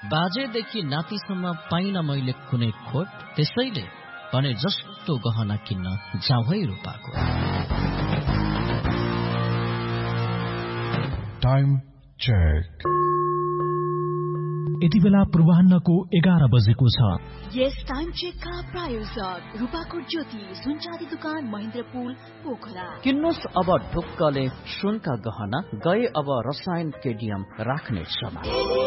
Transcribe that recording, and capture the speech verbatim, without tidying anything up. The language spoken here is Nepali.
बाजेदेखि नातिसम्म पाइन मैले कुनै खोट, त्यसैले भने जस्तो गहना किन्न जाउँ है रूपाको। Time check. यति बेला पूर्वाह्नको एघार बजेको छ। यस टाइम चेकका प्रायोजक रूपाको ज्योति सुनचाँदी दुकान महेन्द्रपुल पोखरा। किन्नुस् अब ढुक्कले सुनका गहना, गए अब रसायन केडियम राख्ने समय।